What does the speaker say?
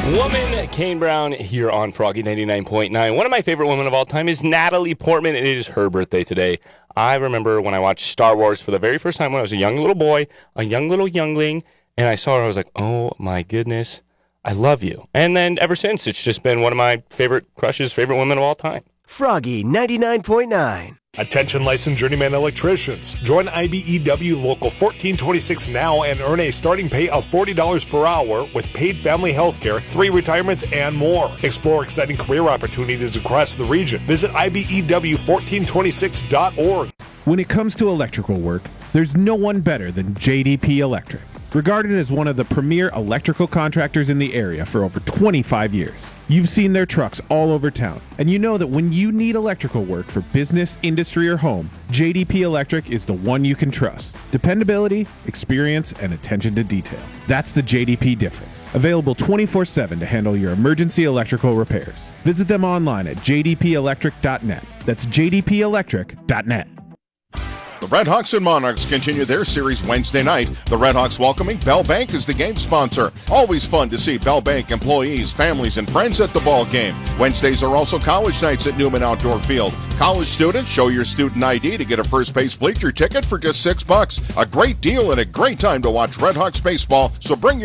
Woman, Kane Brown here on Froggy 99.9. One of my favorite women of all time is Natalie Portman, and it is her birthday today. I remember when I watched Star Wars for the very first time when I was a young little boy, a young little youngling, and I saw her, I was like, oh my goodness, I love you. And then ever since, it's just been one of my favorite crushes, favorite women of all time. Froggy 99.9. Attention licensed journeyman electricians. Join IBEW Local 1426 now and earn a starting pay of $40 per hour with paid family health care, 3 retirements, and more. Explore exciting career opportunities across the region. Visit IBEW1426.org. When it comes to electrical work, there's no one better than JDP Electric. Regarded as one of the premier electrical contractors in the area for over 25 years. You've seen their trucks all over town, and you know that when you need electrical work for business, industry, or home, JDP Electric is the one you can trust. Dependability, experience, and attention to detail. That's the JDP difference. Available 24/7 to handle your emergency electrical repairs. Visit them online at jdpelectric.net. That's jdpelectric.net. The Redhawks and Monarchs continue their series Wednesday night. The Redhawks welcoming Bell Bank as the game sponsor. Always fun to see Bell Bank employees, families, and friends at the ball game. Wednesdays are also college nights at Newman Outdoor Field. College students, show your student ID to get a first base bleacher ticket for just $6. A great deal and a great time to watch Redhawks baseball, so bring your